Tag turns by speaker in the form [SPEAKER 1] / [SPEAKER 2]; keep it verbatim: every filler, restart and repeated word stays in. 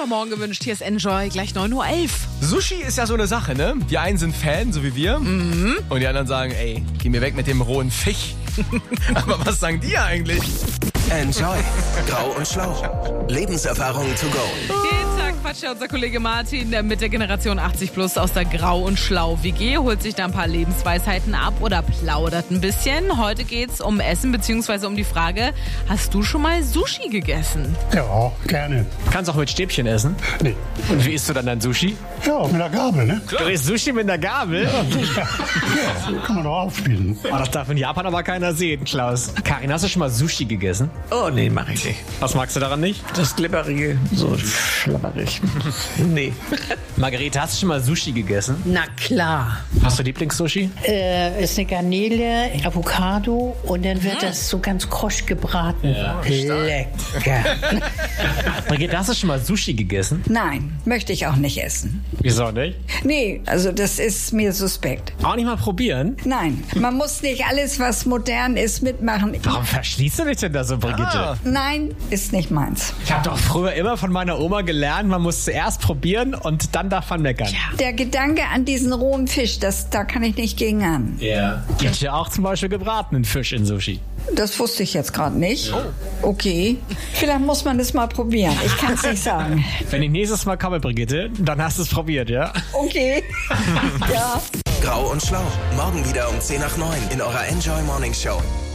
[SPEAKER 1] Wetter morgen gewünscht. Hier ist Enjoy, gleich neun Uhr elf.
[SPEAKER 2] Sushi ist ja so eine Sache, ne? Die einen sind Fan, so wie wir. Mhm. Und die anderen sagen, ey, geh mir weg mit dem rohen Fisch. Aber was sagen die eigentlich?
[SPEAKER 3] Enjoy. Grau und Schlau. Lebenserfahrungen to go.
[SPEAKER 1] Jeden Tag quatscht ja unser Kollege Martin mit der Generation achtzig plus aus der Grau und Schlau W G, holt sich da ein paar Lebensweisheiten ab oder plaudert ein bisschen. Heute geht's um Essen beziehungsweise um die Frage, hast du schon mal Sushi gegessen?
[SPEAKER 4] Ja, gerne.
[SPEAKER 5] Kannst auch mit Stäbchen essen?
[SPEAKER 4] Nee.
[SPEAKER 5] Und wie isst du dann dein Sushi?
[SPEAKER 4] Ja, mit der Gabel, ne?
[SPEAKER 5] Du isst Sushi mit einer Gabel?
[SPEAKER 4] Ja, sicher. Ja, kann man doch aufspielen.
[SPEAKER 5] Oh, das darf in Japan aber keiner sehen, Klaus. Karin, hast du schon mal Sushi gegessen?
[SPEAKER 6] Oh, nee, mach ich nicht.
[SPEAKER 5] Was magst du daran nicht?
[SPEAKER 6] Das Glibberige, so schlapperig. Nee.
[SPEAKER 5] Margarete, hast du schon mal Sushi gegessen?
[SPEAKER 7] Na klar.
[SPEAKER 5] Hast du Lieblingssushi?
[SPEAKER 7] Äh, ist eine Garnele, Avocado und dann wird das so ganz krosch gebraten.
[SPEAKER 5] Ja,
[SPEAKER 7] lecker.
[SPEAKER 5] Margarete, hast du schon mal Sushi gegessen?
[SPEAKER 8] Nein, möchte ich auch nicht essen.
[SPEAKER 5] Wieso nicht?
[SPEAKER 8] Nee, also das ist mir suspekt.
[SPEAKER 5] Auch nicht mal probieren?
[SPEAKER 8] Nein, man muss nicht alles, was modern ist, mitmachen.
[SPEAKER 5] Warum verschließt du dich denn da so, Brigitte?
[SPEAKER 2] Ah.
[SPEAKER 8] Nein, ist nicht meins.
[SPEAKER 5] Ich habe doch früher immer von meiner Oma gelernt, man muss zuerst probieren und dann darf man meckern.
[SPEAKER 8] Der Gedanke an diesen rohen Fisch, das, da kann ich nicht gegen an.
[SPEAKER 5] Ja. Gibt ja auch zum Beispiel gebratenen Fisch in Sushi.
[SPEAKER 8] Das wusste ich jetzt gerade nicht. Okay, vielleicht muss man das mal probieren. Ich kann es nicht sagen.
[SPEAKER 5] Wenn ich nächstes Mal komme, Brigitte, dann hast du es probiert, ja?
[SPEAKER 8] Okay, ja.
[SPEAKER 3] Grau und Schlau. Morgen wieder um zehn nach neun in eurer Enjoy Morning Show.